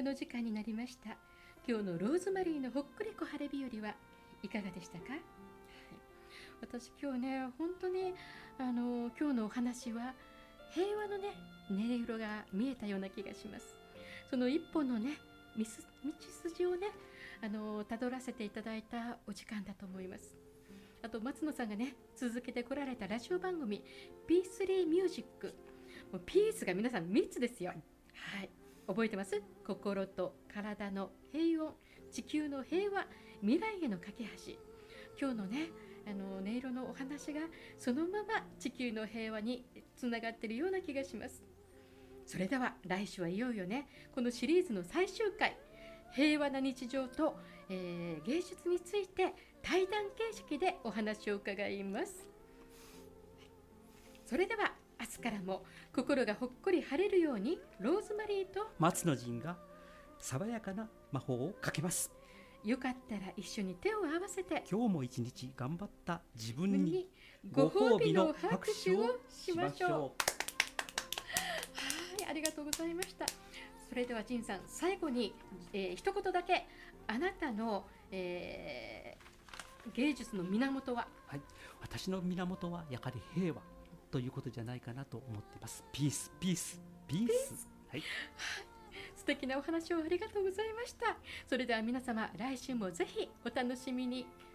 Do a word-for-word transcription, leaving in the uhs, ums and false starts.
の時間になりました。今日のローズマリーのほっこり小晴れ日和はいかがでしたか？はい、私今日ね本当にあの今日のお話は平和のね音色が見えたような気がします。その一本のね道筋をねあのたどらせていただいたお時間だと思います。あと松野さんがね続けてこられたラジオ番組 ピースリー ミュージック、もうピースが皆さんみっつですよ。はい、覚えてます？心と体の平穏、地球の平和、未来への架け橋。今日のねあの音色のお話がそのまま地球の平和につながっているような気がします。それでは来週はいよいよねこのシリーズの最終回、平和な日常と、えー、芸術について対談形式でお話を伺います。それでは明日からも心がほっこり晴れるようにローズマリーと松野陣が爽やかな魔法をかけます。 よかったら一緒に手を合わせて今日も一日頑張った自分にご褒美の拍手をしましょう。はい、ありがとうございました。それでは陣さん最後に、えー、一言だけあなたの、えー、芸術の源は？ はい、私の源はやはり平和ということじゃないかなと思っています。ピースピースピース、はい、 素敵なお話をありがとうございました。それでは皆様来週もぜひお楽しみに。